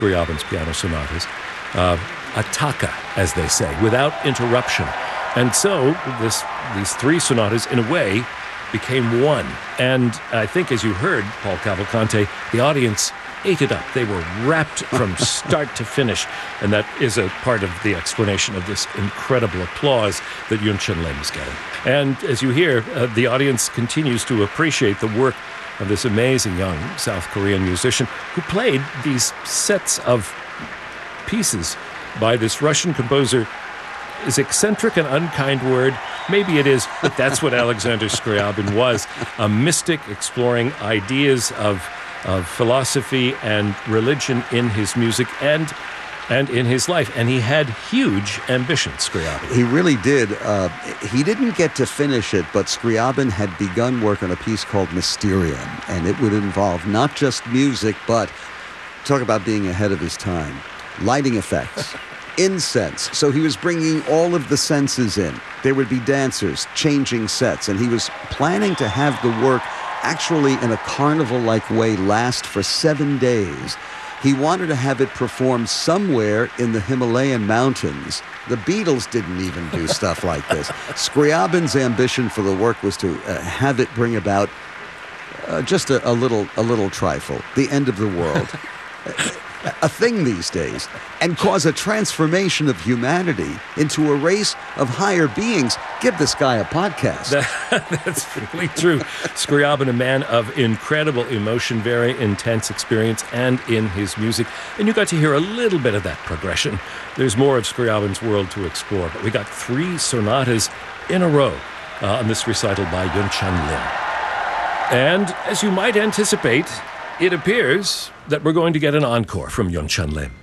Scriabin's piano sonatas, attacca, as they say, without interruption. And so these three sonatas, in a way, became one. And I think, as you heard, Paul Cavalcante, the audience ate it up. They were wrapped from start to finish. And that is a part of the explanation of this incredible applause that Yun Chun Lim is getting. And as you hear, the audience continues to appreciate the work of this amazing young South Korean musician who played these sets of pieces by this Russian composer. Is eccentric an unkind word? Maybe it is, but that's what Alexander Scriabin was, a mystic exploring ideas of philosophy and religion in his music and in his life. And he had huge ambitions, Scriabin. He really did. He didn't get to finish it, but Scriabin had begun work on a piece called Mysterium, and it would involve not just music, but talk about being ahead of his time, lighting effects, incense. So he was bringing all of the senses in. There would be dancers, changing sets, and he was planning to have the work actually in a carnival-like way last for 7 days. He wanted to have it performed somewhere in the Himalayan mountains. The Beatles didn't even do stuff like this. Scriabin's ambition for the work was to have it bring about just a little trifle, the end of the world. A thing these days, and cause a transformation of humanity into a race of higher beings. Give this guy a podcast. That's really true. Scriabin, a man of incredible emotion, very intense experience, and in his music. And you got to hear a little bit of that progression. There's more of Scriabin's world to explore, but we got 3 sonatas in a row on this recital by Yun Chun Lim. And as you might anticipate, it appears that we're going to get an encore from Yun Chun Lim.